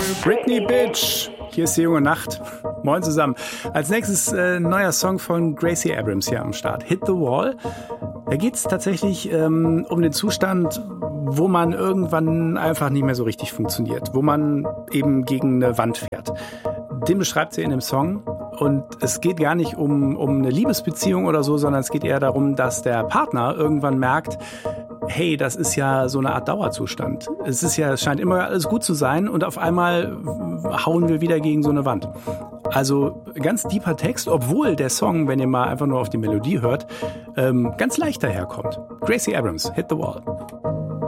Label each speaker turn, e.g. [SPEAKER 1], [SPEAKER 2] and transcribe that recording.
[SPEAKER 1] Britney Bitch, hier ist die junge Nacht. Moin zusammen. Als nächstes neuer Song von Gracie Abrams hier am Start. Hit the Wall. Da geht es tatsächlich um den Zustand, wo man irgendwann einfach nicht mehr so richtig funktioniert. Wo man eben gegen eine Wand fährt. Den beschreibt sie in dem Song. Und es geht gar nicht um eine Liebesbeziehung oder so, sondern es geht eher darum, dass der Partner irgendwann merkt, hey, das ist ja so eine Art Dauerzustand. Es scheint immer alles gut zu sein und auf einmal hauen wir wieder gegen so eine Wand. Also ganz deeper Text, obwohl der Song, wenn ihr mal einfach nur auf die Melodie hört, ganz leicht daherkommt. Gracie Abrams, Hit the Wall.